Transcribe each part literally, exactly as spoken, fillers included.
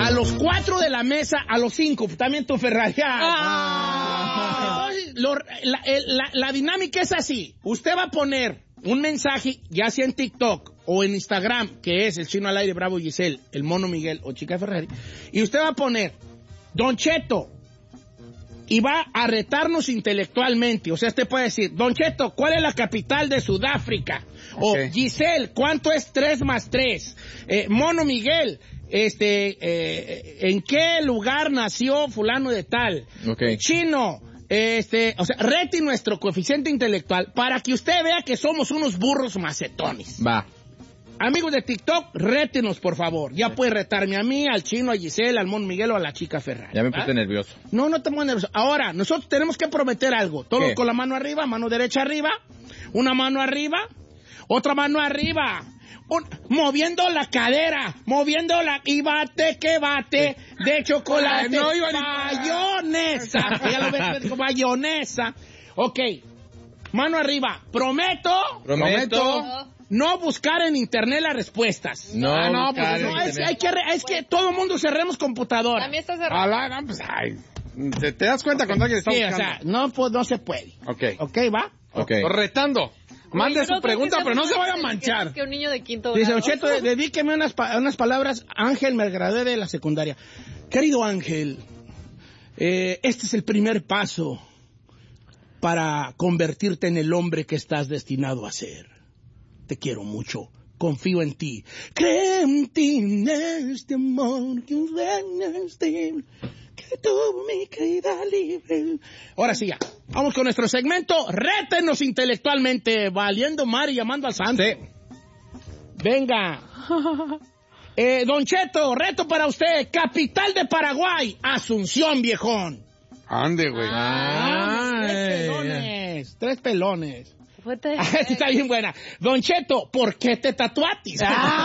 a los cuatro de la mesa, a los cinco, también tu Ferrari. Ah. Entonces, lo, la, la, la dinámica es así. Usted va a poner un mensaje, ya sea en TikTok o en Instagram, que es el Chino al Aire, Bravo Giselle, el Mono Miguel o Chica Ferrari, y usted va a poner Don Cheto, y va a retarnos intelectualmente. O sea, usted puede decir, Don Cheto, ¿cuál es la capital de Sudáfrica? Okay. O Giselle, ¿cuánto es tres más tres? Eh, Mono Miguel, este, eh, ¿en qué lugar nació fulano de tal? Okay. Chino, este, o sea, rete nuestro coeficiente intelectual para que usted vea que somos unos burros macetones. Va. Amigos de TikTok, rétenos, por favor. Ya sí. Puede retarme a mí, al Chino, a Giselle, al Mon Miguel o a la Chica Ferrari. Ya me puse nervioso. No, no te pongas nervioso. Ahora, nosotros tenemos que prometer algo. Todos ¿qué? Con la mano arriba, mano derecha arriba, una mano arriba, otra mano arriba. Un, moviendo la cadera, moviendo la... Y bate, que bate, sí. De chocolate, no, bayonesa. Ya lo ves, como bayonesa. Ok, mano arriba. Prometo... Prometo... No buscar en internet las respuestas. No, ah, no, pues no, es, hay que, es que todo el mundo cerremos computadora. También está cerrado. Alá, no, pues, ay, ¿te, ¿te das cuenta cuando alguien está sí, buscando? O sea, no, pues, no se puede. Ok. Ok, ¿va? Ok. Retando. Mande su pregunta, pero no se vaya a manchar. Que un niño de quinto grado. Dice, Ocheto, dedíqueme unas, unas palabras. Ángel, me gradué de la secundaria. Querido Ángel, eh, este es el primer paso para convertirte en el hombre que estás destinado a ser. Te quiero mucho, confío en ti. Creo en ti, en este amor que que tuvo mi caída libre. Ahora sí ya, vamos con nuestro segmento. Rétenos intelectualmente, valiendo mar y llamando al santo. Sí. Venga. eh, Don Cheto, reto para usted. Capital de Paraguay, Asunción, viejón. Ande, güey. Ah, tres pelones, tres pelones. Está bien buena. Don Cheto, ¿por qué te tatuatis?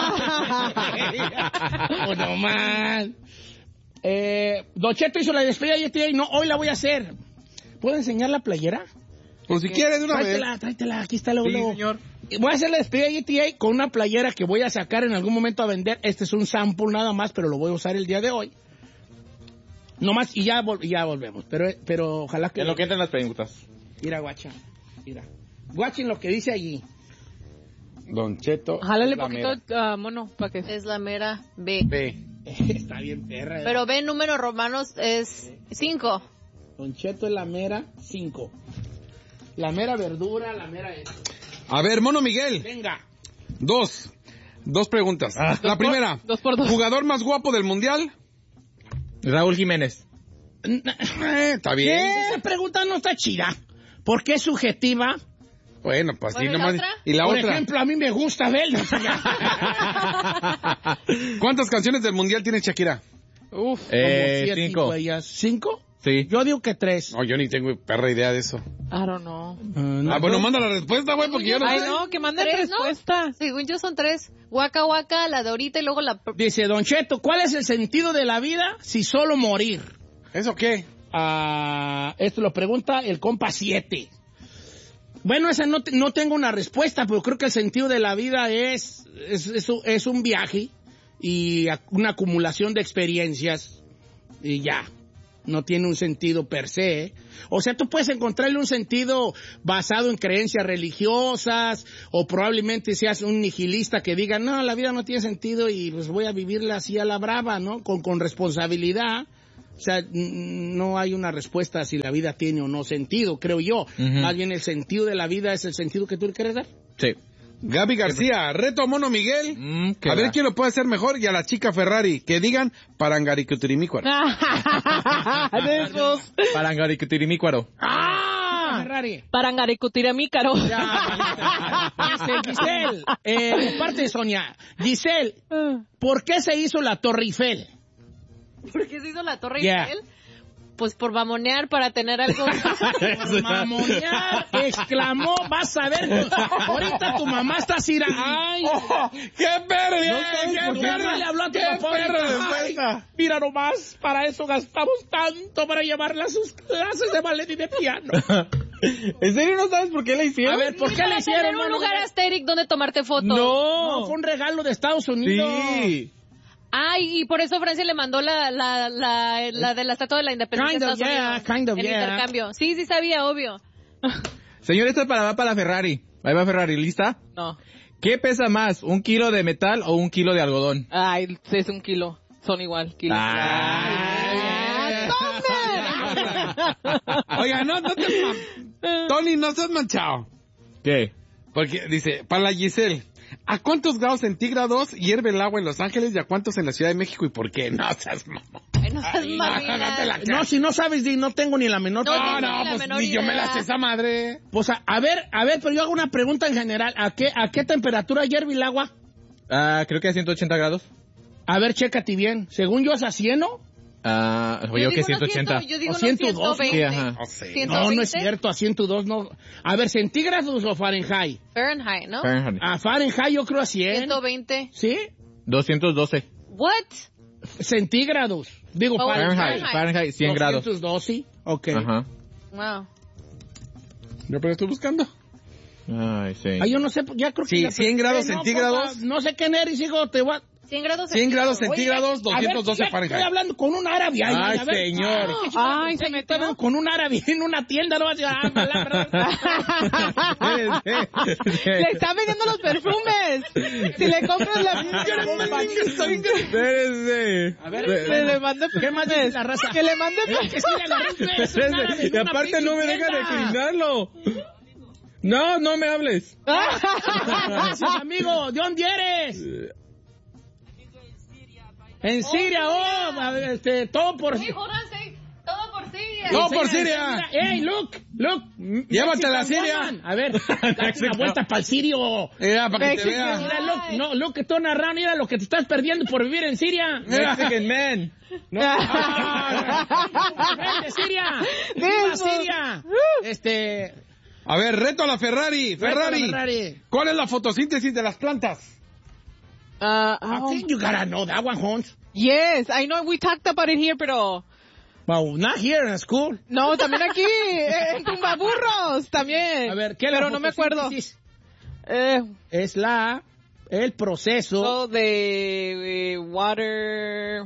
Ah. No más. Eh, Don Cheto hizo la despedida y no, hoy la voy a hacer. ¿Puedo enseñar la playera? Pues si quieres de una tráetela, vez. Tráetela, aquí está luego. Sí, señor. Voy a hacer la despedida de E T A con una playera que voy a sacar en algún momento a vender. Este es un sample nada más, pero lo voy a usar el día de hoy. No más, y ya, vol- ya volvemos. Pero, pero ojalá que... En lo que entran las preguntas. Mira, guacha, mira. Guachen lo que dice allí. Don Cheto. Jálale poquito, uh, mono, para que... Es la mera B. B. Está bien perra. Pero B en números romanos es cinco. Don Cheto es la mera cinco. La mera verdura, la mera... A ver, Mono Miguel. Venga. Dos. Dos preguntas. Ah, la primera. Dos por dos. ¿Jugador más guapo del mundial? Raúl Jiménez. Eh, está bien. Esa pregunta no está chida. ¿Por qué es subjetiva? Bueno, pues sí, Bueno, ¿y la nomás. otra? ¿Y la Por otra? ejemplo, a mí me gusta verlo. ¿Cuántas canciones del mundial tiene Shakira? Uf, Eh, como siete, cinco. Ellas. ¿Cinco? Sí. Yo digo que tres. No, yo ni tengo perra idea de eso. I don't know. Uh, no, Ah, bueno, no. manda la respuesta, güey, porque yo no Ay, sé. no, que manden respuesta. Según yo son tres. Waka Waka, la de ahorita y luego la... Dice Don Cheto, ¿cuál es el sentido de la vida si solo morir? ¿Eso qué? Ah, esto lo pregunta el compa siete. Bueno, esa no, te- no tengo una respuesta, pero creo que el sentido de la vida es, es, es, un- es un viaje y ac- una acumulación de experiencias y ya. No tiene un sentido per se. O sea, tú puedes encontrarle un sentido basado en creencias religiosas o probablemente seas un nihilista que diga, no, la vida no tiene sentido y pues voy a vivirla así a la brava, ¿no? Con, con responsabilidad. O sea, n- no hay una respuesta si la vida tiene o no sentido, creo yo. Ujú. Más bien el sentido de la vida es el sentido que tú le quieres dar. Sí. Gaby García, reto a Mono Miguel. Mm, qué a ver va. quién lo puede hacer mejor y a la Chica Ferrari. Que digan Parangaricutirimícuaro. De esos. Parangaricutirimícuaro. ¡Ah! Ferrari. Parangaricutiramícaro. Ya. Dice Giselle, eh, de parte de Sonia. Giselle, ¿por qué se hizo la Torre Eiffel? ¿Por qué se hizo la Torre Yeah. Eiffel? Pues por mamonear para tener algo. Por mamonear, exclamó, vas a ver, pues, ahorita tu mamá está así, ay, ¡Qué perra! no sabes ¡Qué por qué perra! no le habló a tu ¡Qué papá perra ahorita? respuesta! Ay, mira nomás, para eso gastamos tanto para llevarla a sus clases de ballet y de piano. ¿En serio no sabes por qué la hicieron? A ver, ¿por qué le Para hicieron? tener un mano? lugar asteric donde tomarte fotos. No, No. fue un regalo de Estados Unidos. Sí. Ay, y por eso Francia le mandó la, la, la, la de la Estatua de la Independencia Kind a of, Estados yeah, Unidos. kind of, en yeah. intercambio. Sí, sí sabía, obvio. Señor, esto es para, va para la Ferrari. Ahí va Ferrari, ¿lista? No. ¿Qué pesa más, un kilo de metal o un kilo de algodón? Ay, es un kilo. Son igual, kilo. Ah. Oiga, no, no te... ma- Tony, no seas manchado. ¿Qué? Porque dice, para la Giselle, ¿a cuántos grados centígrados hierve el agua en Los Ángeles y a cuántos en la Ciudad de México y por qué? No seas mamón. Ay, no seas mamila. no te la- No, si no sabes, di, no tengo ni la menor... No, No, tengo no, ni la pues menor ni yo me la idea. sé esa madre. Pues a, a ver, a ver, pero yo hago una pregunta en general. ¿A qué, a qué temperatura hierve el agua? Ah, creo que a ciento ochenta grados. A ver, chécate bien. Según yo es a cien, ¿no? Ah, yo, yo que digo ciento unos ochenta. cien, yo digo O unos ciento dos, ciento veinte. Sí, ajá. No sé. ciento No, no es veinte. cierto, a ciento dos no. A ver, ¿centígrados o Fahrenheit? Fahrenheit, ¿no? Fahrenheit. A Fahrenheit yo creo a cien. ciento veinte. ¿Sí? doscientos doce. What? Centígrados. Digo, Oh, Fahrenheit. Fahrenheit, Fahrenheit, cien grados. doscientos doce, ok. Ajá. Wow. Yo pero estoy buscando. Ay, sí. Ah, yo no sé, ya creo que... Sí, ya cien grados no, centígrados. papá, no sé qué neris, hijo, te voy a... cien grados cien grados centígrados. centígrados, Oye, a ver, doscientos doce ya Fahrenheit. Estoy hablando con un árabe. Ay, Ay, a ver. señor. ¿qué chingada? Ay, se metió. Estaba con un árabe en una tienda, no vas a ah, palabras. Le están vendiendo los perfumes. Si le compras la... Espérese. A ver, Que le mande ¿qué más dice la raza? Que le mande Es que sí, le agarré un beso, un árabe en Y una aparte pinche no me deja tienda. declinarlo. No, no me hables. Gracias, amigo. ¿De dónde eres? En Siria, oh, a ver, este, todo por... Hey, hold on, say, todo por Siria. Todo por Siria. Hey, look, look. Llévatela a Mexican Siria. woman. A ver, date una vuelta para el sirio. Mira, para que te Mexican. vea. Mira, look, no, look, que estoy narrando, mira lo que te estás perdiendo por vivir en Siria. Mexican man. ¡Ven de Siria! ¡Viva Mismo. Siria! Este... A ver, reto a la Ferrari. Ferrari. Ferrari. ¿Cuál es la fotosíntesis de las plantas? Uh, I oh, think you gotta know that one, Hans. yes, I know we talked about it here, pero... Well, not here in school. No, también aquí, en Tumbaburros, también. A ver, ¿qué es la Pero no me acuerdo. fotosíntesis? Eh, Es la... El proceso... so de eh, water...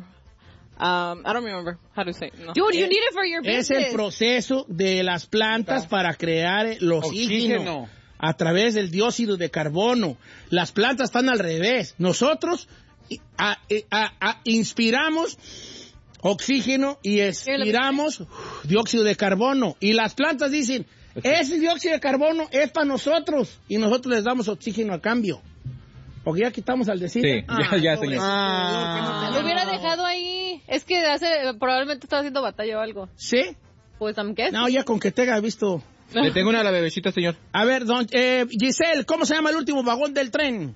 Um, I don't remember how to say it. No. Dude, you need it for your Es business. el proceso de las plantas para crear el oxígeno, Oxígeno. a través del dióxido de carbono. Las plantas están al revés. Nosotros a- a- a- inspiramos oxígeno y expiramos dióxido de carbono. Y las plantas dicen, ese dióxido de carbono es para nosotros y nosotros les damos oxígeno a cambio. Porque ya quitamos al decir. Sí, ya, ya, señor. Ah, Lo hubiera dejado ahí. Es que hace, probablemente estaba haciendo batalla o algo. ¿Sí? Pues, I'm guessing. No, ya con que tenga visto. Le tengo una a la bebecita, señor. A ver, don, eh, Giselle, ¿cómo se llama el último vagón del tren?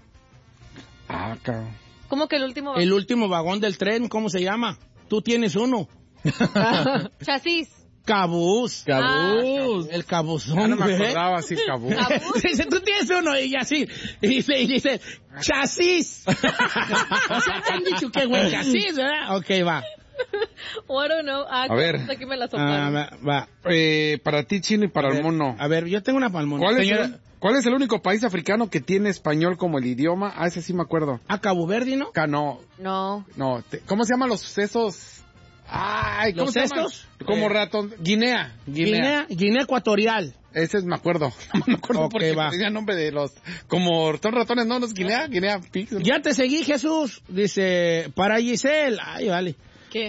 Ah, cabrón. ¿Cómo que el último? El último vagón del tren, ¿cómo se llama? Tú tienes uno. Chasis. Cabús. Cabús. El Ya cabuzón, no me güey. acordaba así, cabú. Cabús. Dice, tú tienes uno y así. Y dice, y dice chasis. O sea, te han dicho que güey, chasis, ¿verdad? Ok, va. I don't know. Ah, A ver. Aquí me la Ah, soltaron. va, va. Eh, para ti, Chino, y para A el ver, mono. A ver, yo tengo una palmona. ¿Cuál es, Señora, el, ¿Cuál es el único país africano que tiene español como el idioma? Ah, ese sí me acuerdo. a Cabo Verde, ¿no? Ca- no, No. no. te- ¿Cómo se llaman los sesos? Ay, ¿cómo ¿Los se llaman? cestos? Como Eh, ratón. Guinea. Guinea. Guinea, Guinea Ecuatorial. Ese es, me acuerdo. No me acuerdo Ok, porque va. tenía nombre de los... Como son ratones, ¿no? ¿No es Guinea? Guinea Pigs. Ya te seguí, Jesús. Dice, para Giselle. Ay, vale. ¿Qué?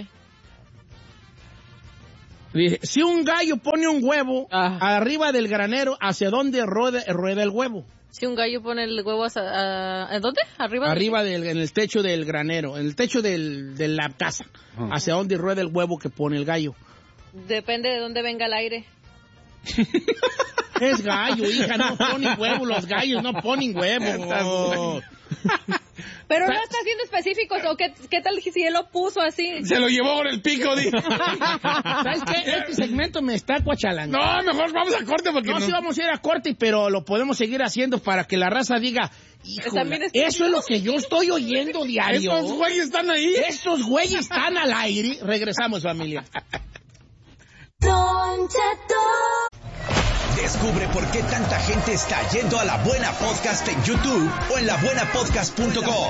Dice, si un gallo pone un huevo Ah. arriba del granero, ¿hacia dónde rueda, rueda el huevo? Si un gallo pone el huevo a... a- ¿en dónde? Arriba. Arriba del, en el techo del granero, en el techo del, de la casa. Ajá. ¿Hacia dónde rueda el huevo que pone el gallo? Depende de dónde venga el aire. Es gallo, hija, no ponen huevo, los gallos no ponen huevo. Pero no está siendo específico. ¿O qué, qué tal si él lo puso así? Se lo llevó con el pico, di. ¿Sabes qué? Este segmento me está cuachalando. No, mejor vamos a corte porque No, no. sí vamos a ir a corte, pero lo podemos seguir haciendo para que la raza diga, híjole, También está eso es lo que yo estoy oyendo diario. Estos güeyes están ahí. Estos güeyes están al aire. Regresamos, familia. Descubre por qué tanta gente está yendo a La Buena Podcast en YouTube o en la buena podcast punto com.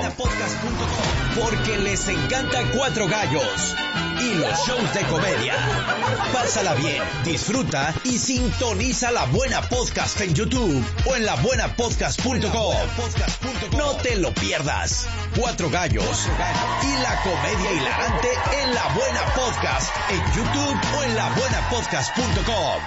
Porque les encanta Cuatro Gallos y los shows de comedia. Pásala bien, disfruta y sintoniza La Buena Podcast en YouTube o en la buena podcast punto com. No te lo pierdas. Cuatro Gallos y la comedia hilarante en La Buena Podcast en YouTube o en la buena podcast punto com.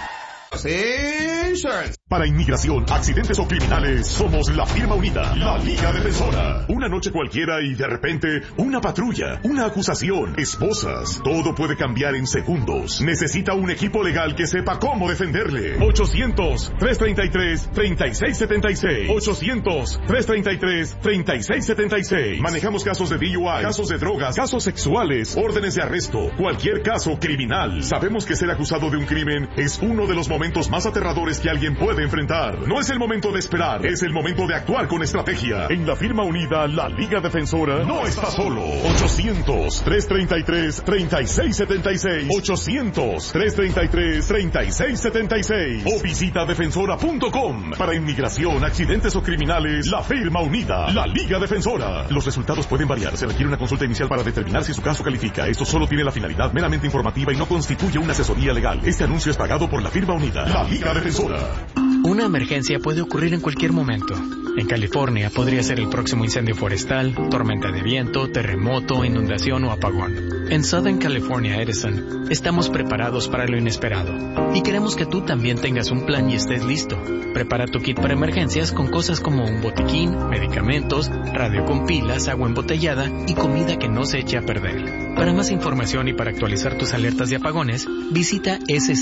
Insurance. Para inmigración, accidentes o criminales, somos la firma unida, la Liga Defensora. Una noche cualquiera y de repente, una patrulla, una acusación, esposas. Todo puede cambiar en segundos. Necesita un equipo legal que sepa cómo defenderle. ochocientos, tres treinta y tres, treinta y seis setenta y seis. ochocientos, tres treinta y tres, treinta y seis setenta y seis. Manejamos casos de D U I, casos de drogas, casos sexuales, órdenes de arresto, cualquier caso criminal. Sabemos que ser acusado de un crimen es uno de los momentos más aterradores que alguien puede enfrentar. No es el momento de esperar, es el momento de actuar con estrategia. En la firma unida, la Liga Defensora no está solo. ochocientos, tres treinta y tres, treinta y seis setenta y seis. ochocientos, tres treinta y tres, treinta y seis setenta y seis. O visita defensora punto com. Para inmigración, accidentes o criminales, la firma unida, la Liga Defensora. Los resultados pueden variar. Se requiere una consulta inicial para determinar si su caso califica. Esto solo tiene la finalidad meramente informativa y no constituye una asesoría legal. Este anuncio es pagado por la firma unida, la Liga Defensora. Una emergencia puede ocurrir en cualquier momento. En California podría ser el próximo incendio forestal, tormenta de viento, terremoto, inundación o apagón. En Southern California Edison, estamos preparados para lo inesperado. Y queremos que tú también tengas un plan y estés listo. Prepara tu kit para emergencias con cosas como un botiquín, medicamentos, radio con pilas, agua embotellada y comida que no se eche a perder. Para más información y para actualizar tus alertas de apagones, visita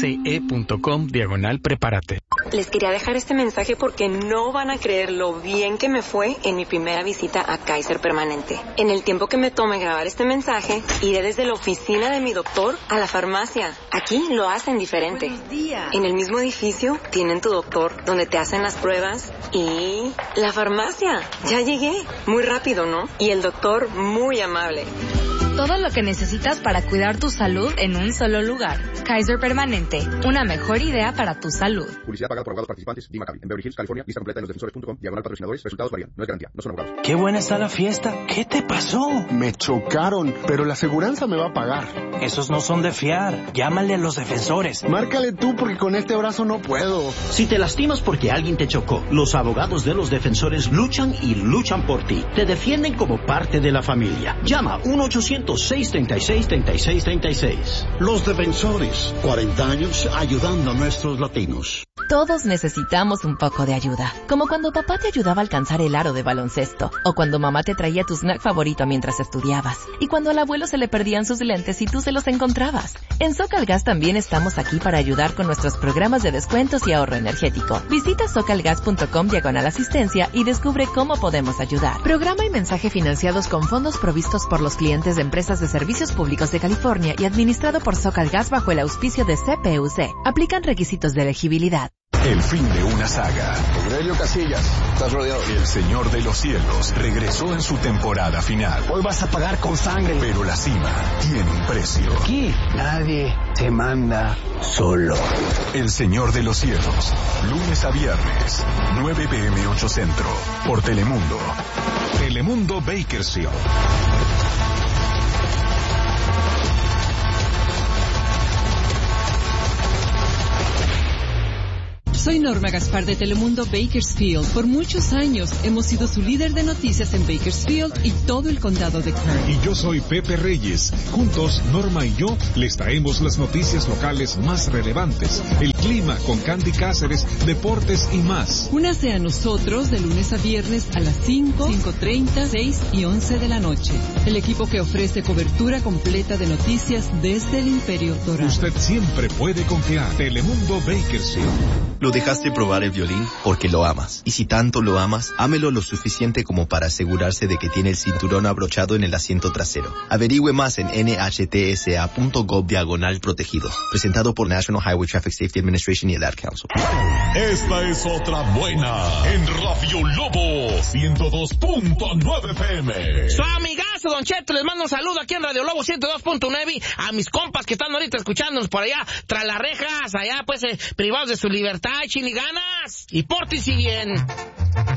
sce.com diagonal prepárate. Les quería dejar este mensaje porque no van a creer lo bien que me fue en mi primera visita a Kaiser Permanente. En el tiempo que me tome grabar este mensaje, iré desde la oficina de mi doctor a la farmacia. Aquí lo hacen diferente. Buenos días. En el mismo edificio tienen tu doctor, donde te hacen las pruebas, y la farmacia. Ya llegué. Muy rápido, ¿no? Y el doctor muy amable. Todo lo que necesitas para cuidar tu salud en un solo lugar. Kaiser Permanente, una mejor idea para tu salud. Publicidad pagada por abogados participantes, D. Maccabi. En Beverly Hills, California, lista completa en los defensores punto com, diagonal patrocinadores, resultados varían. No es garantía, no son abogados. Qué buena está la fiesta. ¿Qué te pasó? Me chocaron, pero la aseguranza me va a pagar. Esos no son de fiar. Llámale a los defensores. Márcale tú porque con este brazo no puedo. Si te lastimas porque alguien te chocó, los abogados de los defensores luchan y luchan por ti. Te defienden como parte de la familia. Llama uno ochocientos, seis treinta y seis, treinta y seis treinta y seis. Los defensores, cuarenta años ayudando a nuestros latinos. Todos necesitamos un poco de ayuda, como cuando papá te ayudaba a alcanzar el aro de baloncesto, o cuando mamá te traía tu snack favorito mientras estudiabas, y cuando al abuelo se le perdían sus lentes y tú se los encontrabas. En SoCalGas también estamos aquí para ayudar con nuestros programas de descuentos y ahorro energético. Visita socalgas.com diagonal asistencia y descubre cómo podemos ayudar. Programa y mensaje financiados con fondos provistos por los clientes de empresas de servicios públicos de California y administrado por SoCalGas bajo el auspicio de C P U C. Aplican requisitos de elegibilidad. El fin de una saga. Aurelio Casillas, estás rodeado. El Señor de los Cielos regresó en su temporada final. Hoy vas a pagar con sangre. Pero la cima tiene un precio. Aquí nadie te manda solo. El Señor de los Cielos, lunes a viernes, nueve p m ocho Centro, por Telemundo. Telemundo Bakersfield. Soy Norma Gaspar de Telemundo Bakersfield. Por muchos años hemos sido su líder de noticias en Bakersfield y todo el condado de Kern. Y yo soy Pepe Reyes. Juntos, Norma y yo les traemos las noticias locales más relevantes, el clima con Candy Cáceres, deportes y más. Únase a nosotros de lunes a viernes a las cinco, cinco treinta, seis y once de la noche. El equipo que ofrece cobertura completa de noticias desde el Imperio Dorado. Usted siempre puede confiar. Telemundo Bakersfield. Lo dejaste probar el violín porque lo amas. Y si tanto lo amas, ámelo lo suficiente como para asegurarse de que tiene el cinturón abrochado en el asiento trasero. Averigüe más en N H T S A punto gov diagonal protegidos. Presentado por National Highway Traffic Safety Administration. Administration y el Ad Council. Esta es otra buena en Radio Lobo ciento dos punto nueve P M. Su amigazo Don Cheto les mando un saludo aquí en Radio Lobo ciento dos punto nueve a mis compas que están ahorita escuchándonos por allá tras las rejas, allá pues eh, privados de su libertad, chiliganas y pórtense bien.